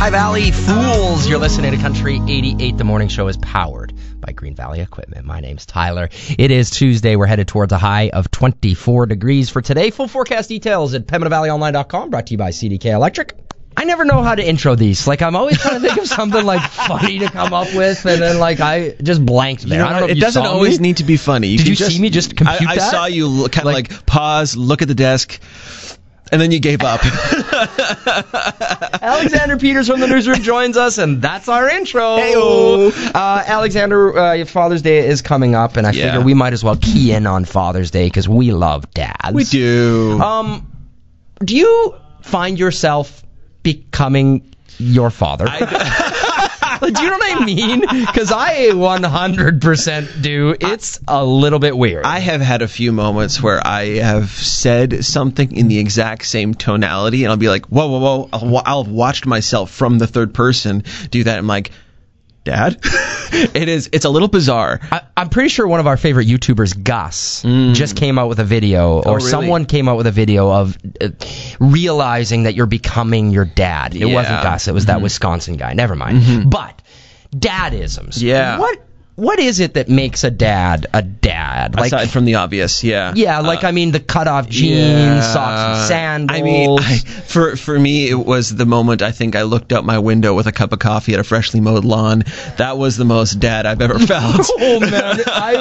Hi, Valley Fools. You're listening to Country 88. The morning show is powered by Green Valley Equipment. My name's Tyler. It is Tuesday. We're headed towards a high of 24 degrees for today. Full forecast details at PembinaValleyOnline.com. Brought to you by CDK Electric. I never know how to intro these. Like, I'm always trying to think of something, like, funny to come up with, and then, like, I just blanked there. You know, I don't know if it you doesn't saw always me. need to be funny. Did you see me just compute I that? saw you kind of like pause, look at the desk, and then you gave up. Alexander Peters from the newsroom joins us, and that's our intro. Heyo. Alexander, Father's Day is coming up, and I figure we might as well key in on Father's Day because we love dads. We do. Do you find yourself becoming your father? Do you know what I mean? Because I 100% do. It's a little bit weird. I have had a few moments where I have said something in the exact same tonality, and I'll be like, whoa, whoa, whoa. I'll have watched myself from the third person do that. I'm like, Dad? It's a little bizarre. I'm pretty sure one of our favorite YouTubers, Gus, just came out with a video, or really? someone came out with a video of realizing that you're becoming your dad. It wasn't Gus, it was that Wisconsin guy. Never mind. But dadisms. Yeah. What is it that makes a dad a dad? Like, aside from the obvious, yeah. Yeah, like, I mean, the cut-off jeans, socks and sandals. I mean, for me, it was the moment I think I looked out my window with a cup of coffee at a freshly mowed lawn. That was the most dad I've ever felt. Oh, man.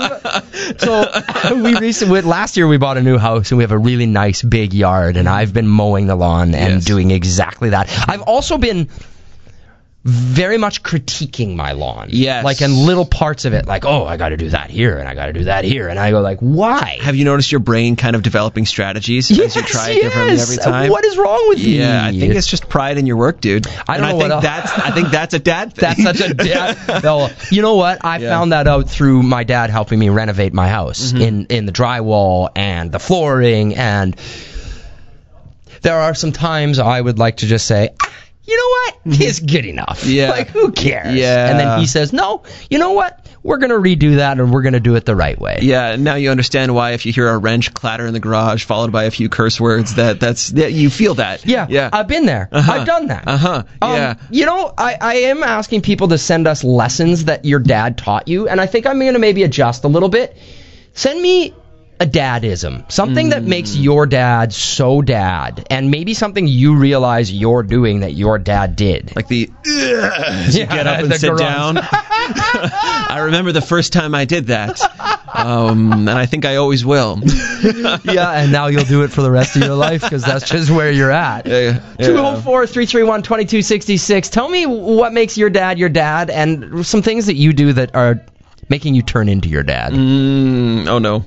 Last year we bought a new house, and we have a really nice big yard, and I've been mowing the lawn and doing exactly that. I've also been very much critiquing my lawn. Yes. Like, in little parts of it, like, oh, I got to do that here, and I got to do that here. And I go, like, why? Have you noticed your brain kind of developing strategies as you try it differently every time? What is wrong with me? Yeah, I think it's just pride in your work, dude. I think that's a dad thing. That's such a dad. No, you know what? I found that out through my dad helping me renovate my house in the drywall and the flooring. And there are some times I would like to just say, you know what? It's good enough. Yeah. Like, who cares? Yeah. And then he says, no, you know what? We're going to redo that, and we're going to do it the right way. Yeah, now you understand why if you hear a wrench clatter in the garage followed by a few curse words, that you feel that. Yeah. I've been there. I've done that. Yeah. You know, I am asking people to send us lessons that your dad taught you, and I think I'm going to maybe adjust a little bit. Send me a dadism, something that makes your dad so dad, and maybe something you realize you're doing that your dad did. Like the as you get up and sit down. I remember the first time I did that, and I think I always will. Yeah, and now you'll do it for the rest of your life because that's just where you're at. 204-331-2266. Tell me what makes your dad, and some things that you do that are making you turn into your dad. Oh no.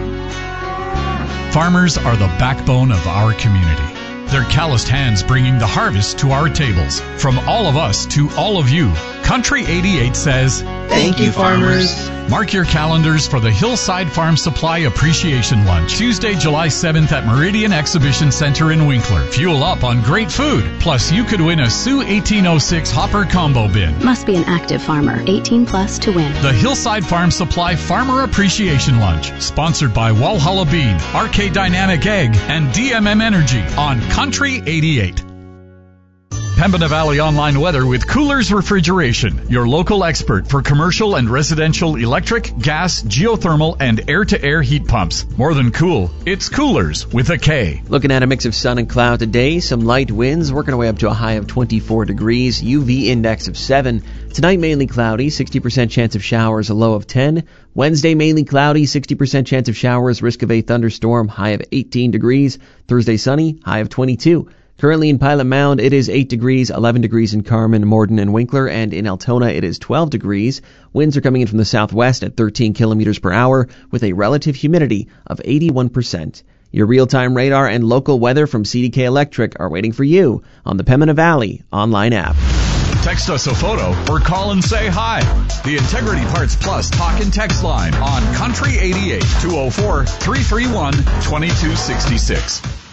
Farmers are the backbone of our community. Their calloused hands bringing the harvest to our tables. From all of us to all of you, Country 88 says, Thank you, farmers. Mark your calendars for the Hillside Farm Supply Appreciation Lunch, Tuesday, July 7th at Meridian Exhibition Center in Winkler. Fuel up on great food. Plus, you could win a Sioux 1806 Hopper Combo Bin. Must be an active farmer, 18 plus to win. The Hillside Farm Supply Farmer Appreciation Lunch, sponsored by Walhalla Bean, RK Dynamic Egg, and DMM Energy on Country 88. Pembina Valley Online Weather with Coolers Refrigeration, your local expert for commercial and residential electric, gas, geothermal, and air-to-air heat pumps. More than cool, it's Coolers with a K. Looking at a mix of sun and cloud today, some light winds, working our way up to a high of 24 degrees, UV index of 7. Tonight, mainly cloudy, 60% chance of showers, a low of 10. Wednesday, mainly cloudy, 60% chance of showers, risk of a thunderstorm, high of 18 degrees. Thursday, sunny, high of 22. Currently in Pilot Mound, it is 8 degrees, 11 degrees in Carman, Morden, and Winkler, and in Altona, it is 12 degrees. Winds are coming in from the southwest at 13 kilometers per hour with a relative humidity of 81%. Your real-time radar and local weather from CDK Electric are waiting for you on the Pembina Valley online app. Text us a photo or call and say hi. The Integrity Parts Plus talk and text line on Country 88 204-331-2266.